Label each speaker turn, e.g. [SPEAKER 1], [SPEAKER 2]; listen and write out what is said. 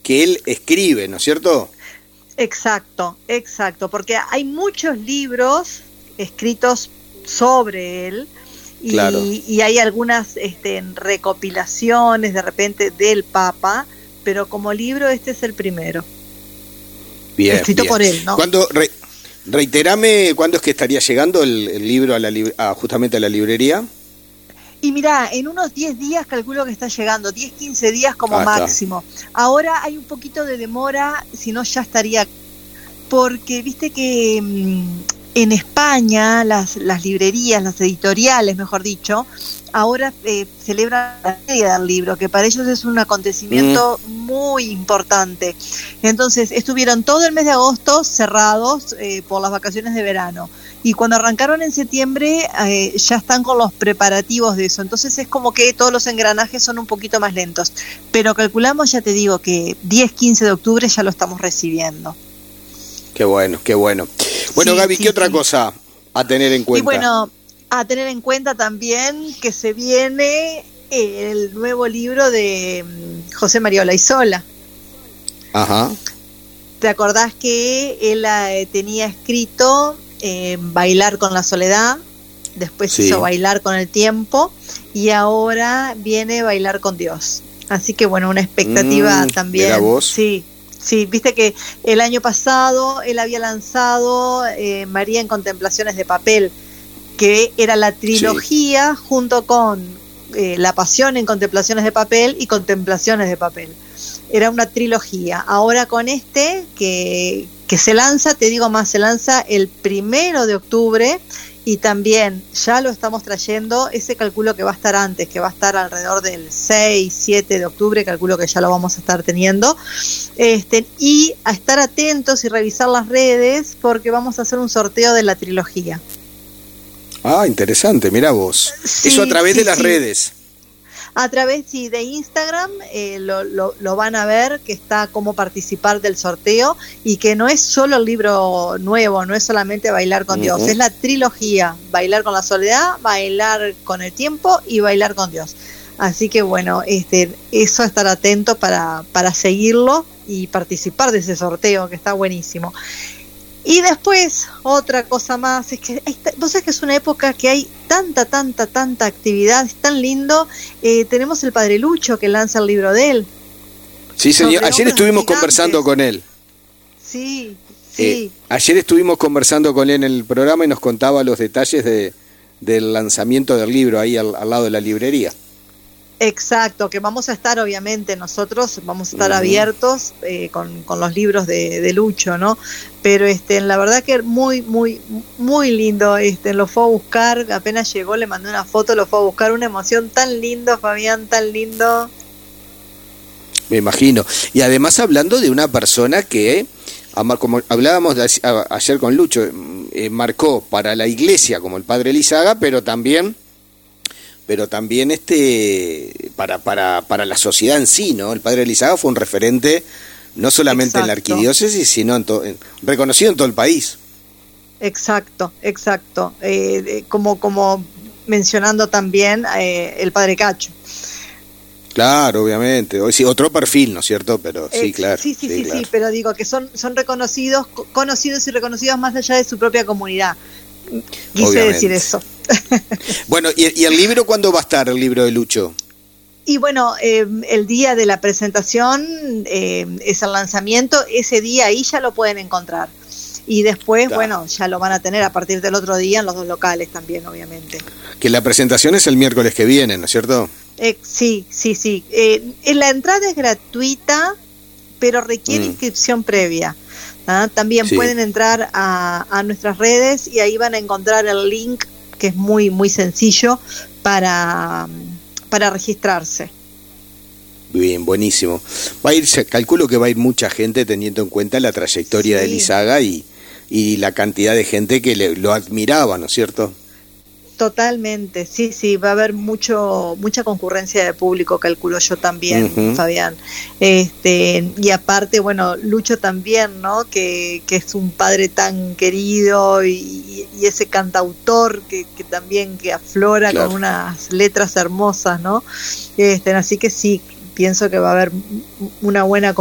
[SPEAKER 1] que él escribe, ¿no es cierto?
[SPEAKER 2] Exacto, porque hay muchos libros escritos sobre él
[SPEAKER 1] Claro.
[SPEAKER 2] y hay algunas recopilaciones de repente del Papa, pero como libro este es el primero.
[SPEAKER 1] Bien,
[SPEAKER 2] escrito
[SPEAKER 1] bien.
[SPEAKER 2] por él, ¿no?
[SPEAKER 1] Reiterame, ¿cuándo es que estaría llegando el libro justamente a la librería?
[SPEAKER 2] Y mirá, en unos 10 días calculo que está llegando, 10, 15 días como máximo. Ahora hay un poquito de demora, si no ya estaría, porque viste que en España las librerías, las editoriales, mejor dicho, ahora celebran la Feria del Libro, que para ellos es un acontecimiento muy importante. Entonces estuvieron todo el mes de agosto cerrados por las vacaciones de verano. Y cuando arrancaron en septiembre ya están con los preparativos de eso. Entonces es como que todos los engranajes son un poquito más lentos. Pero calculamos, ya te digo, que 10, 15 de octubre ya lo estamos recibiendo.
[SPEAKER 1] Qué bueno, qué bueno. Bueno, sí, Gaby, ¿qué otra cosa a tener en cuenta?
[SPEAKER 2] Y bueno, a tener en cuenta también que se viene el nuevo libro de José María Olaizola.
[SPEAKER 1] Ajá.
[SPEAKER 2] ¿Te acordás que él tenía escrito Bailar con la soledad? Después hizo Bailar con el tiempo y ahora viene Bailar con Dios. Así que bueno, una expectativa también.
[SPEAKER 1] ¿Era vos?
[SPEAKER 2] Sí, viste que el año pasado él había lanzado María en Contemplaciones de Papel, que era la trilogía junto con La Pasión en Contemplaciones de Papel y Contemplaciones de Papel. Era una trilogía. Ahora con que se lanza, te digo más, se lanza el 1 de octubre y también ya lo estamos trayendo, ese calculo que va a estar antes, que va a estar alrededor del 6, 7 de octubre, calculo que ya lo vamos a estar teniendo, y a estar atentos y revisar las redes porque vamos a hacer un sorteo de la trilogía.
[SPEAKER 1] Ah, interesante, mirá vos.
[SPEAKER 2] Sí,
[SPEAKER 1] eso a través de las redes.
[SPEAKER 2] A través de Instagram lo van a ver, que está cómo participar del sorteo y que no es solo el libro nuevo, no es solamente Bailar con Dios, es la trilogía, Bailar con la soledad, Bailar con el tiempo y Bailar con Dios. Así que bueno, eso estar atento para seguirlo y participar de ese sorteo que está buenísimo. Y después, otra cosa más, es que vos sabés que es una época que hay tanta actividad, es tan lindo. Tenemos el Padre Lucho que lanza el libro de él.
[SPEAKER 1] Sí, señor, ayer estuvimos conversando con él.
[SPEAKER 2] Sí.
[SPEAKER 1] Ayer estuvimos conversando con él en el programa y nos contaba los detalles del lanzamiento del libro ahí al lado de la librería.
[SPEAKER 2] Exacto, que vamos a estar, obviamente, nosotros vamos a estar abiertos con los libros de Lucho, ¿no? Pero la verdad que muy lindo, lo fue a buscar, apenas llegó, le mandé una foto, lo fue a buscar, una emoción tan lindo, Fabián, tan lindo.
[SPEAKER 1] Me imagino. Y además hablando de una persona que, como hablábamos ayer con Lucho, marcó para la iglesia como el Padre Lizaga, pero también para la sociedad en sí, ¿no? El Padre Lizaga fue un referente no solamente en la arquidiócesis, sino reconocido en todo el país.
[SPEAKER 2] Exacto. Como mencionando también el Padre Cacho.
[SPEAKER 1] Claro, obviamente. Hoy sí, otro perfil, ¿no es cierto? Pero sí, claro.
[SPEAKER 2] Sí, pero digo que son reconocidos, conocidos y reconocidos más allá de su propia comunidad. Quise decir eso.
[SPEAKER 1] Bueno, ¿y el libro cuándo va a estar, el libro de Lucho?
[SPEAKER 2] Y bueno, el día de la presentación es el lanzamiento, ese día ahí ya lo pueden encontrar. Y después, bueno, ya lo van a tener a partir del otro día en los 2 locales también, obviamente. Que
[SPEAKER 1] la presentación es el miércoles que viene, ¿no es cierto?
[SPEAKER 2] Sí. La entrada es gratuita, pero requiere inscripción previa. También pueden entrar a nuestras redes y ahí van a encontrar el link, que es muy sencillo para registrarse.
[SPEAKER 1] Bien, buenísimo. Calculo que va a ir mucha gente teniendo en cuenta la trayectoria de Lizaga y la cantidad de gente que lo admiraba, ¿no es cierto?
[SPEAKER 2] Totalmente, sí, va a haber mucha concurrencia de público, calculo yo también, Fabián. Y aparte, bueno, Lucho también, ¿no? Que es un padre tan querido y ese cantautor que también que aflora con unas letras hermosas, ¿no? Así que sí, pienso que va a haber una buena